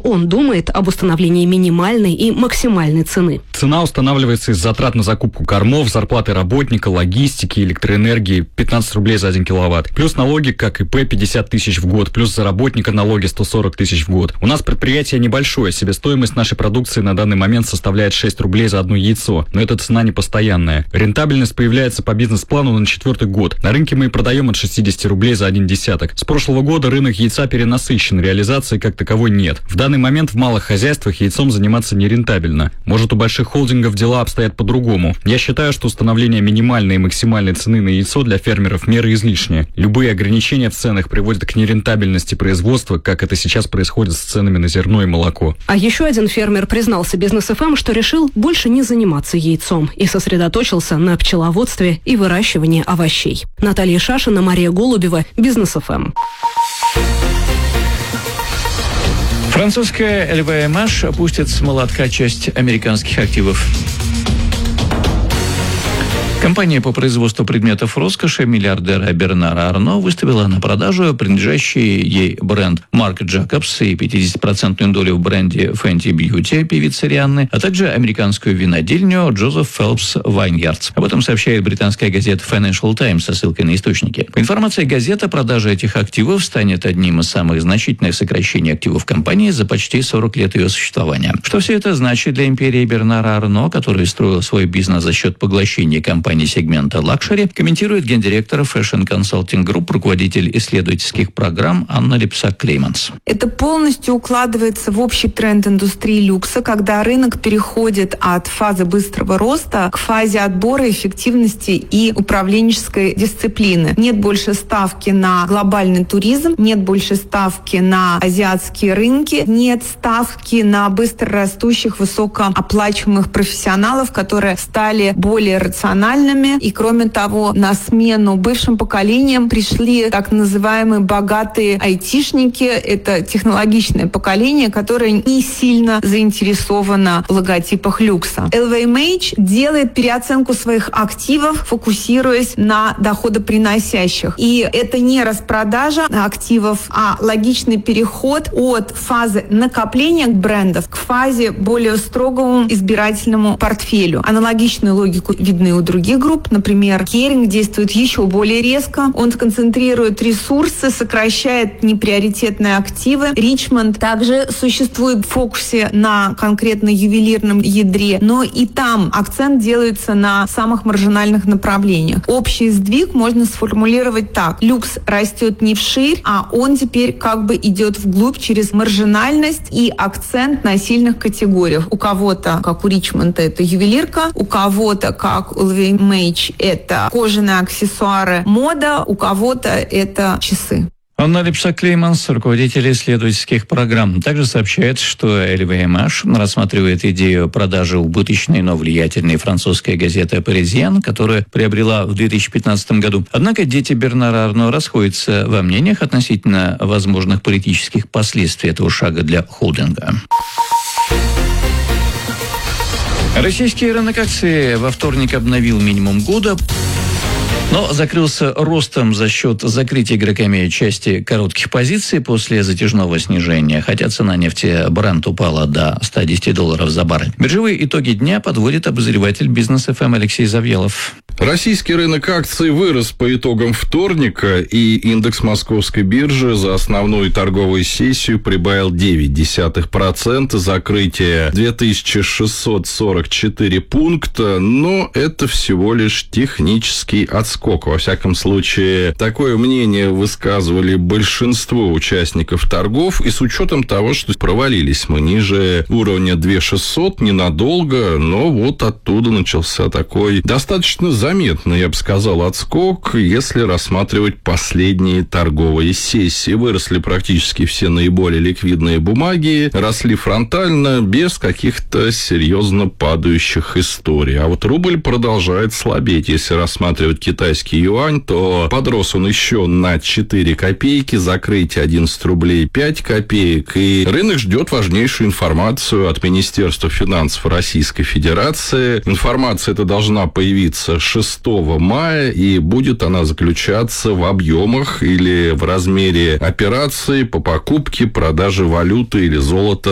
он думает об установлении минимальной и максимальной цены. Цена устанавливается из затрат на закупку кормов, зарплаты работника, логистики, электроэнергии 15 рублей за 1 киловатт. Плюс налоги, как ИП, 50 тысяч в год. Плюс за работника налоги 140 тысяч в год. У нас предприятие небольшое. Себестоимость нашей продукции на данный момент составляет 6 рублей за одно яйцо. Но эта цена не постоянная. Рентабельность появляется по бизнес-плану на 4-й год. На рынке мы продаем от 60 рублей за 1 десяток. С прошлого года рынок яйца перенасыщен. Реализации как таковой нет. В данный момент в малых хозяйствах яйцом заниматься нерентабельно. Может, у больших холдингов дела обстоят по-другому. Я считаю, что установление минимальной и максимальной цены на яйцо для фермеров меры излишние. Любые ограничения в ценах приводят к нерентабельности производства, как это сейчас происходит с ценами на зерно и молоко. А еще один фермер признался Бизнес ФМ, что решил больше не заниматься яйцом и сосредоточился на пчеловодстве и выращивании овощей. Наталья Шашина, Мария Голубева, Бизнес ФМ. Французская LVMH опустит с молотка часть американских активов. Компания по производству предметов роскоши миллиардера Бернара Арно выставила на продажу принадлежащий ей бренд Марк Джакобс и 50% долю в бренде Fenty Beauty певицы Рианны, а также американскую винодельню Joseph Phelps Vineyards. Об этом сообщает британская газета Financial Times со ссылкой на источники. По информации газеты, продажа этих активов станет одним из самых значительных сокращений активов компании за почти 40 лет ее существования. Что все это значит для империи Бернара Арно, который строил свой бизнес за счет поглощения компании сегмента лакшери, комментирует гендиректор Fashion Consulting Group, руководитель исследовательских программ Анна Липсак-Клейманс. Это полностью укладывается в общий тренд индустрии люкса, когда рынок переходит от фазы быстрого роста к фазе отбора, эффективности и управленческой дисциплины. Нет больше ставки на глобальный туризм, нет больше ставки на азиатские рынки, нет ставки на быстро растущих, высокооплачиваемых профессионалов, которые стали более рациональными. И, кроме того, на смену бывшим поколениям пришли так называемые богатые айтишники. Это технологичное поколение, которое не сильно заинтересовано в логотипах люкса. LVMH делает переоценку своих активов, фокусируясь на доходоприносящих. И это не распродажа активов, а логичный переход от фазы накопления брендов к фазе более строгому избирательному портфелю. Аналогичную логику видны у других групп. Например, Керинг действует еще более резко. Он концентрирует ресурсы, сокращает неприоритетные активы. Ричмонд также существует в фокусе на конкретно ювелирном ядре, но и там акцент делается на самых маржинальных направлениях. Общий сдвиг можно сформулировать так. Люкс растет не вширь, а он теперь как бы идет вглубь через маржинальность и акцент на сильных категориях. У кого-то, как у Ричмонда, это ювелирка, у кого-то, как у LVMH, это кожаные аксессуары, мода, у кого-то это часы. Анна Липсак-Клейманс, руководитель исследовательских программ, также сообщает, что LVMH рассматривает идею продажи убыточной, но влиятельной французской газеты «Паризьен», которую приобрела в 2015 году. Однако дети Бернара Арно расходятся во мнениях относительно возможных политических последствий этого шага для холдинга. Российский рынок акций во вторник обновил минимум года, но закрылся ростом за счет закрытия игроками части коротких позиций после затяжного снижения, хотя цена нефти Brent упала до $110 за баррель. Биржевые итоги дня подводит обозреватель Бизнес ФМ Алексей Завьялов. Российский рынок акций вырос по итогам вторника, и индекс Московской биржи за основную торговую сессию прибавил 0,9%, закрытие 2644 пункта, но это всего лишь технический отскок. Во всяком случае, такое мнение высказывали большинство участников торгов, и с учетом того, что провалились мы ниже уровня 2600 ненадолго, но вот оттуда начался такой достаточно заметный, я бы сказал, отскок, если рассматривать последние торговые сессии. Выросли практически все наиболее ликвидные бумаги, росли фронтально, без каких-то серьезно падающих историй. А вот рубль продолжает слабеть. Если рассматривать китайский юань, то подрос он еще на 4 копейки, закрытие 11 рублей 5 копеек. И рынок ждет важнейшую информацию от Министерства финансов Российской Федерации. Информация эта должна появиться 6 мая, и будет она заключаться в объемах или в размере операций по покупке, продаже валюты или золота